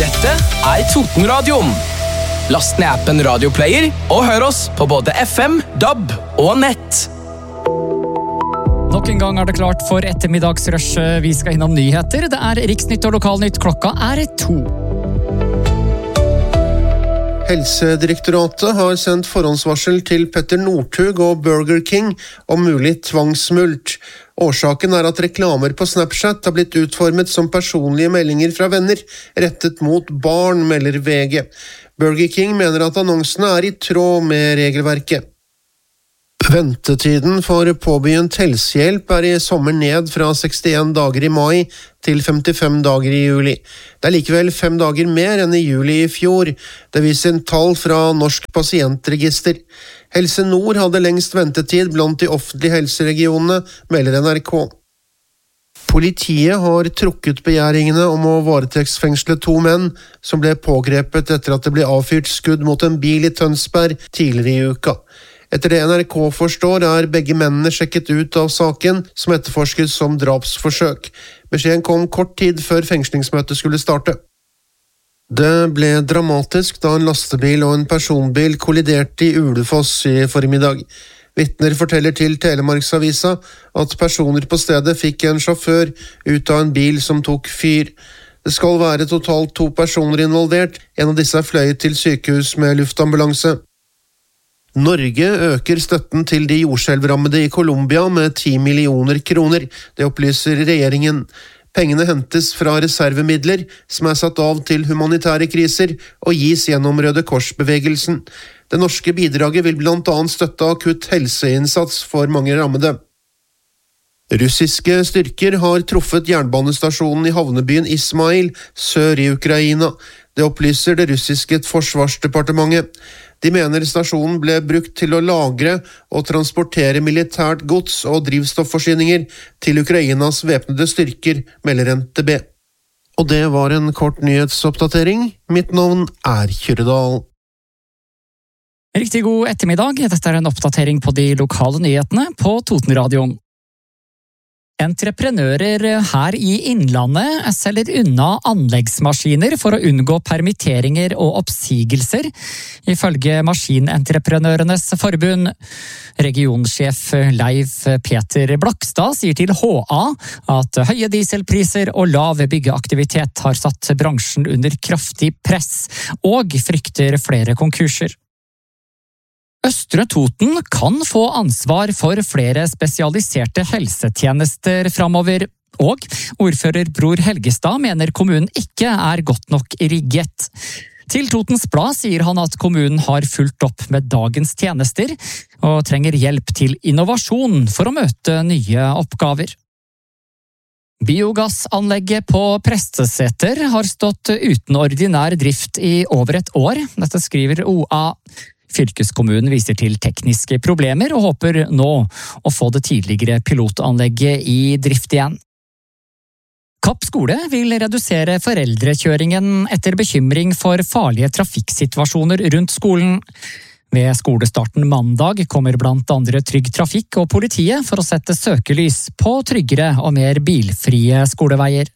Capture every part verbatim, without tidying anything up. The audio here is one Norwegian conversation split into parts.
Dette er Totenradioen. Last ned appen Radioplayer og hør oss på både F M, D A B og nett. Nok en gang er det klart for ettermiddagsrush. Vi skal innom nyheter. Det er Riksnytt og Lokalnytt. Klokka er to. Helsedirektoratet har sendt forhåndsvarsel til Petter Northug og Burger King om mulig tvangsmulkt. Årsaken er at reklamer på Snapchat har blitt utformet som personlige meldinger fra venner, rettet mot barn, melder V G. Burger King mener at annonsene er i tråd med regelverket. Ventetiden for påbegynt helsehjelp er i sommer ned fra sekstien dager i mai til femtifem dager i juli. Det er likevel fem dager mer enn i juli i fjor. Det viser tall fra Norsk pasientregister. Helse Nord hadde lengst ventetid blant de offentlige helseregionene, melder N R K. Politiet har trukket begjæringene om å varetektsfengsle to menn som ble pågrepet etter at det ble avfyrt skudd mot en bil i Tønsberg tidligere i uka. Etter det N R K forstår er begge mennene sjekket ut av saken som etterforskes som drapsforsøk. Beskjeden kom kort tid før fengslingsmøtet skulle starte. Det ble dramatisk da en lastebil og en personbil kolliderte i Ulefoss i formiddag. Vitner forteller til Telemarksavisa at personer på stedet fikk en sjåfør ut av en bil som tok fyr. Det skal være totalt to personer involvert, en av disse er fløyet til sykehus med luftambulanse. Norge øker støtten til de jordskjelvrammede i Colombia med ti millioner kroner, det opplyser regjeringen. Pengene hentes fra reservemidler som er satt av til humanitære kriser og gis gjennom Røde Kors-bevegelsen. Det norske bidraget vil blant annet støtte akutt helseinnsats for mange rammede. Russiske styrker har truffet jernbanestasjonen i havnebyen Ismail, sør i Ukraina. Det opplyser det russiske forsvarsdepartementet. De mener stasjonen ble brukt til å lagre og transportere militært gods og drivstoffforsyninger til Ukrainas væpnede styrker, melder N T B. Og det var en kort nyhetsoppdatering. Mitt navn er Kyrredal. Riktig god ettermiddag. Dette er en oppdatering på de lokale nyhetene på Totenradioen. Entreprenører her i Innlandet selger unna anleggsmaskiner for å unngå permitteringer og oppsigelser, ifølge Maskinentreprenørenes forbund. Regionsjef Leif Peter Blakstad sier til H A at høye dieselpriser og lav byggeaktivitet har satt bransjen under kraftig press, og frykter flere konkurser. Østre Toten kan få ansvar for flere spesialiserte helsetjenester framover, og ordfører Bror Helgestad mener kommunen ikke er godt nok rigget. Til Totens Blad sier han at kommunen har fulgt opp med dagens tjenester, og trenger hjelp til innovasjon for å møte nye oppgaver. Biogassanlegget på Presteseter har stått uten ordinær drift i over et år, dette skriver O A. Fylkeskommunen viser til tekniske problemer og håper nå å få det tidligere pilotanlegget i drift igjen. Kapp skole vil redusere foreldrekjøringen etter bekymring for farlige trafikksituasjoner rundt skolen. Ved skolestarten mandag kommer blant andre Trygg Trafikk og politiet for å sette søkelys på tryggere og mer bilfrie skoleveier.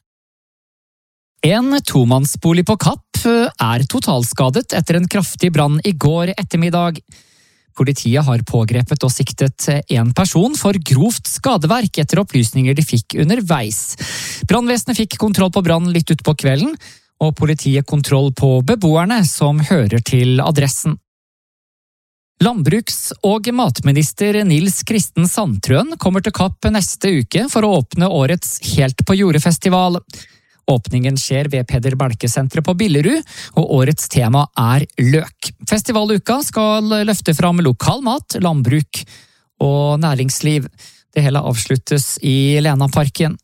En tomannsbolig på Kapp er totalskadet etter en kraftig brann i går ettermiddag. Politiet har pågrepet og siktet en person for grovt skadeverk etter opplysninger de fikk underveis. Brannvesenet fikk kontroll på brannen litt ut på kvelden, og politiet kontroll på beboerne som hører til adressen. Landbruks- og matminister Nils Kristen Sandtrøen kommer til Kapp neste uke for å åpne årets Helt på jordet-festival. Åpningen skjer ved Peder Balke-senteret på Billerud, og årets tema er løk. Festivaluka skal løfte fram lokal mat, landbruk og næringsliv. Det hele avsluttes i Lenaparken.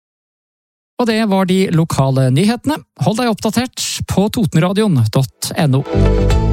Og det var de lokale nyhetene. Hold deg oppdatert på totenradion punktum no.